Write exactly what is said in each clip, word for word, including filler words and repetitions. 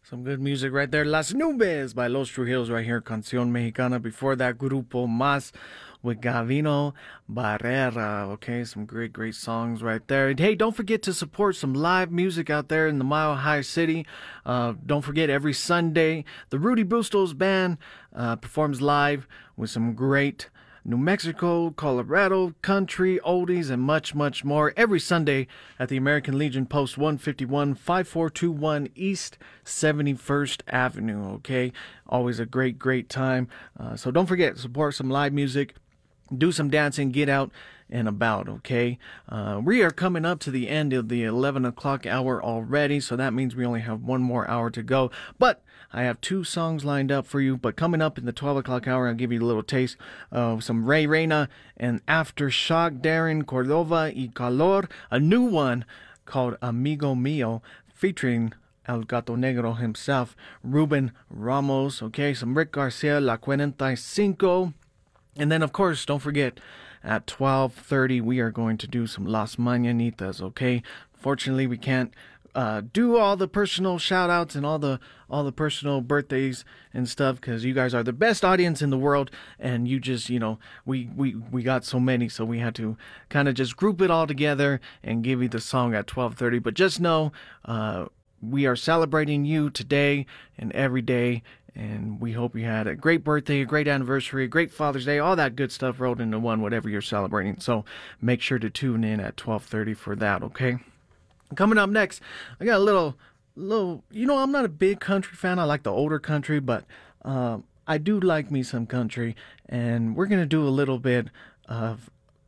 Some good music right there. Las Nubes by Los Trujillos right here. Canción Mexicana. Before that, Grupo Más with Gavino Barrera. Okay, some great, great songs right there. Hey, don't forget to support some live music out there in the Mile High City. Uh, don't forget, every Sunday, the Rudy Bustos Band uh, performs live with some great New Mexico, Colorado, country, oldies, and much, much more every Sunday at the American Legion Post one fifty-one, five four two one East seventy-first Avenue, okay? Always a great, great time. Uh, so don't forget, support some live music, do some dancing, get out and about, okay? Uh, we are coming up to the end of the eleven o'clock hour already, so that means we only have one more hour to go. But I have two songs lined up for you, but coming up in the twelve o'clock hour, I'll give you a little taste of some Ray Reina and Aftershock, Darren Cordova y Calor, a new one called Amigo Mio, featuring El Gato Negro himself, Ruben Ramos, okay? Some Rick Garcia, La Cuarenta y Cinco, and then, of course, don't forget, at twelve thirty, we are going to do some Las Mañanitas, okay? Fortunately, we can't uh, do all the personal shout-outs and all the all the personal birthdays and stuff because you guys are the best audience in the world, and you just, you know, we, we, we got so many, so we had to kind of just group it all together and give you the song at twelve thirty. But just know, uh, we are celebrating you today and every day, and we hope you had a great birthday, a great anniversary, a great Father's Day, all that good stuff rolled into one, whatever you're celebrating. So make sure to tune in at twelve thirty for that, okay? Coming up next, I got a little, little, you know, I'm not a big country fan. I like the older country, but uh, I do like me some country, and we're going to do a little bit of,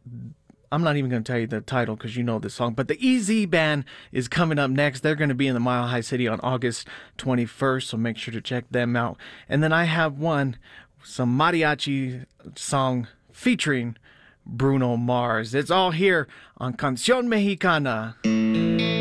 I'm not even going to tell you the title because you know the song, but the E Z Band is coming up next. They're going to be in the Mile High City on August twenty-first, so make sure to check them out. And then I have one, some mariachi song featuring Bruno Mars. It's all here on Canción Mexicana.